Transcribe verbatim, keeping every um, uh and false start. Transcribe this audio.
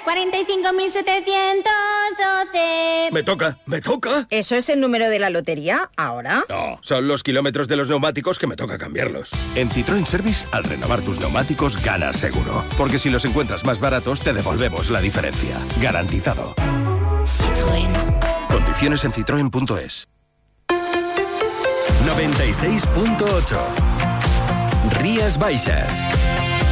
cuarenta y cinco mil setecientos doce. Me toca, me toca. ¿Eso es el número de la lotería ahora? No, son los kilómetros de los neumáticos que me toca cambiarlos. En Citroën Service, al renovar tus neumáticos, ganas seguro. Porque si los encuentras más baratos, te devolvemos la diferencia. Garantizado. Citroën. Condiciones en citroen punto es. noventa y seis punto ocho. Rías Baixas.